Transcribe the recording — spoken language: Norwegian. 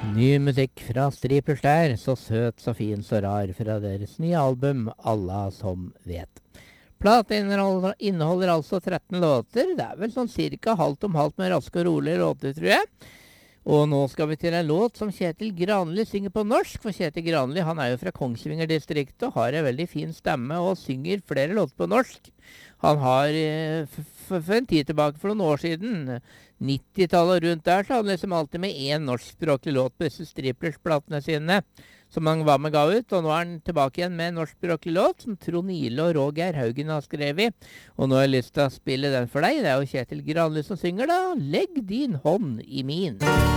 Ny musikk fra Strippers der, så søt, så fin, så rar, fra deres nye album Alla som vet. Platen inneholder altså 13 låter. Det er vel sånn cirka halvt om halvt med raske og rolige låter, tror jeg. Og nå skal vi til en låt som Kjetil Granli synger på norsk, for Kjetil Granli han er jo fra Kongsvinger-distriktet og har en veldig fin stemme og synger flere låter på norsk. Han har for en tid tilbake, for noen år siden, 90-tallet og rundt der, så hadde han liksom alltid med én norskspråklig låt på disse Strippers-platene sine, som han var med ga ut. Og nå er han tilbake igjen med en norskspråklig låt, som Trond Ile og Roger Haugen har skrevet. Og nå har jeg lyst til å spille den for deg. Det er jo Kjetil Granli som synger da. Legg din hånd i min.